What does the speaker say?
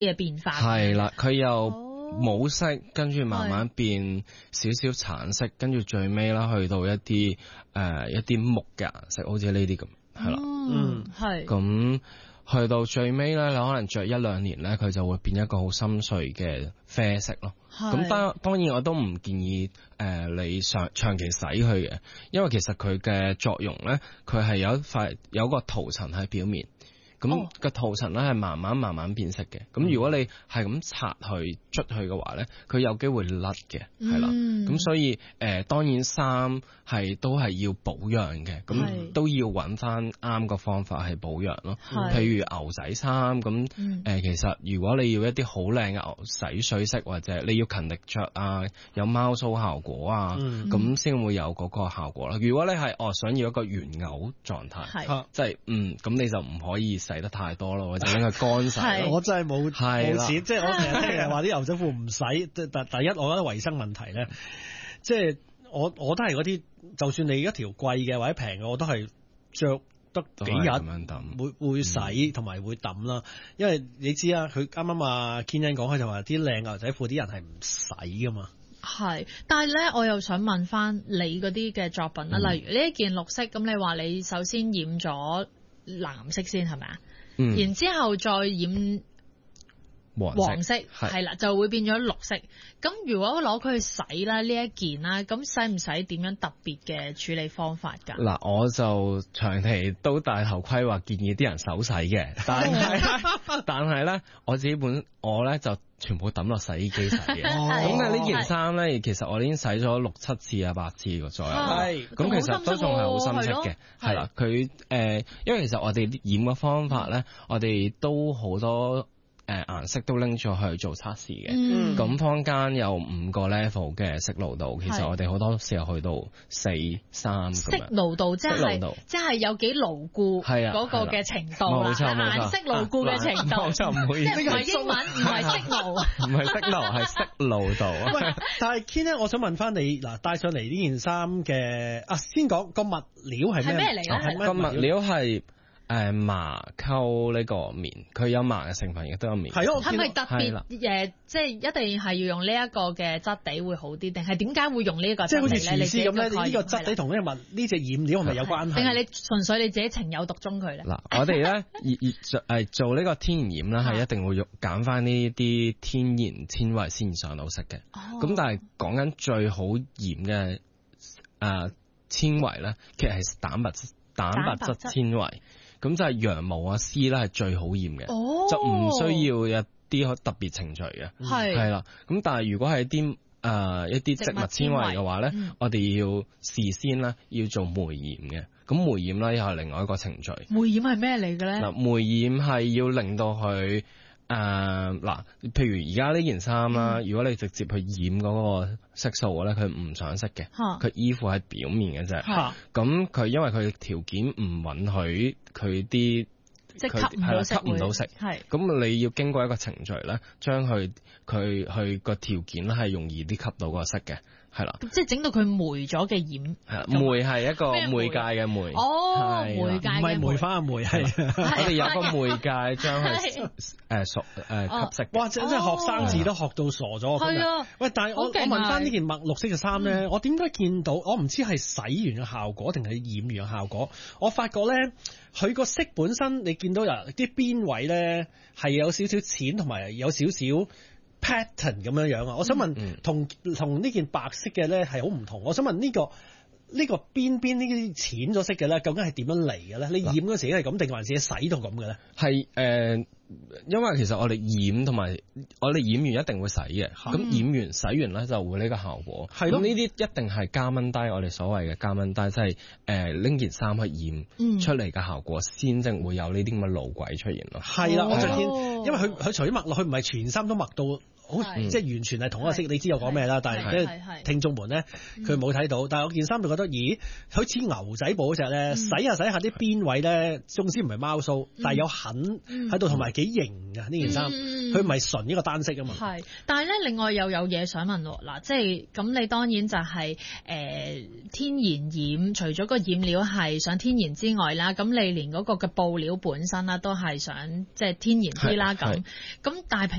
嘅變化。 係啦，佢又冇色，跟住慢慢變少少橙色，跟住最尾啦去到一啲木嘅顏色，好似呢啲咁，係啦， 係咁。去到最尾咧，你可能着1-2年咧，佢就會變一個好深邃嘅啡色咯。咁當然我都唔建議你長期洗佢嘅，因為其實佢嘅作用咧，佢係有個塗層喺表面。咁個塗層咧係慢慢變色嘅。咁如果你係咁擦去捽去嘅話咧，佢有機會甩嘅，係啦。咁所以當然衫都係要保養嘅，咁都要揾翻啱個方法去保養咯。譬如牛仔衫咁，其實如果你要一啲好靚嘅洗水色，或者你要勤力着啊，有貓鬚效果啊，咁先會有嗰個效果啦。如果你係想要一個原偶狀態，即係咁你就唔可以洗得太多咯，或者拎佢乾洗。 我真係冇錢，即係我成日聽人話啲牛仔褲唔洗，第一我覺得衞生問題咧，即係我都係嗰啲，就算你一條貴嘅或者平嘅，我都係着得幾日會洗同埋會抌啦。因為你知啊，佢啱啱啊 Ken 講開就話啲靚牛仔褲啲人係唔洗噶嘛。 係，但係咧，我又想問翻你嗰啲嘅作品啦，例如呢一件綠色，咁你話你首先染咗藍色先係咪啊？然之後再染黃色，係啦，就會變咗綠色。咁如果攞佢去洗啦，呢一件啦，咁使唔使點樣特別嘅處理方法㗎？ 嗱，我就長期都戴頭盔話建議啲人手洗嘅，但係咧，我咧就全部抌落洗衣機洗嘅。咁但係呢件衫咧，其實我已經洗咗6-7次8次個左右。咁其實都仲係好深色嘅，係啦。佢因為其實我哋染嘅方法咧，我哋都好多。顏色都拎咗去做測試嘅，咁坊間有5個 level 嘅色濃度，其實我哋好多時候去到4、3咁樣。色濃度即係有幾牢固嗰個嘅程度啦，顏色牢固嘅程度，就唔會， 即係唔係英文，唔係色濃， 唔係色濃，係色濃度。 喂，但係 Ken 咧，我想問翻你嗱，帶上嚟呢件衫嘅先講個物料係咩嚟嘅？ 個物料係。麻溝呢個棉，佢有麻嘅成分，亦都有棉。 係咪特別即係一定係要用呢一個嘅質地會好啲，定係點解會用呢一個質地？ 即係好似廚師咁咧，呢個質地同呢隻染料係咪有關係？ 定係你純粹你自己情有獨鍾佢咧？ 嗱，我哋咧做呢個天然染咧，係一定會揀翻呢啲天然纖維先上到色嘅。咁但係講緊最好染嘅纖維咧，其實係蛋白質纖維。咁就係羊毛啊絲咧係最好染嘅，就唔需要一啲特別程序嘅，係啦。咁但係如果係一啲植物纖維嘅話咧，我哋要事先咧要做梅染嘅。咁梅染咧又係另外一個程序。 梅染係咩嚟嘅咧？ 嗱，梅染係要令到佢譬如而家呢件衫啦，如果你直接去染嗰個色素咧，佢唔上色嘅，佢依附喺表面嘅啫。咁佢因為佢條件唔允許佢啲即係吸唔到色， 咁你要經過一個程序咧，將佢個條件咧係容易啲吸到個色嘅。係啦， 即係整到佢霉咗嘅染。係霉係一個媒介嘅媒。 媒介唔係梅花嘅梅，係我哋有個媒介將佢吸色。 哇！真係學生字都學到傻咗。 係啊。 喂，但係我問翻呢件墨綠色嘅衫咧，我點解見到我唔知係洗完嘅效果定係染完嘅效果？我發覺咧，佢個色本身你見到有啲邊位咧係有少少淺，同埋有少少pattern 咁樣啊！我想問，同呢件白色嘅咧係好唔同。我想問呢個邊呢啲淺咗色嘅咧，究竟係點樣嚟嘅咧？你染嗰時係咁定還是洗到咁嘅咧？ 係因為其實我哋染同埋我哋染完一定會洗嘅，咁染完洗完咧就會呢個效果。咁呢啲一定係加蚊低，我哋所謂嘅加蚊低，即係拎件衫去染出嚟嘅效果，先正會有呢啲咁嘅路軌出現咯。 係啦，我就見，因為佢除咗墨落去，唔係全衫都墨到。好即係完全係同一個色，你知我講咩啦？但係聽眾們咧，佢冇睇到。但係我件衫就覺得，咦，好似牛仔布嗰隻咧，洗下啲邊位咧，縱使唔係貓鬚，但係有痕喺度，同埋幾型㗎呢件衫。佢唔係純一個單色啊嘛。係， 但係咧，另外又有嘢想問喎。嗱，即係咁，你當然就係天然染，除咗個染料係想天然之外啦，咁你連嗰個嘅布料本身啦，都係想即係天然啲啦。咁但係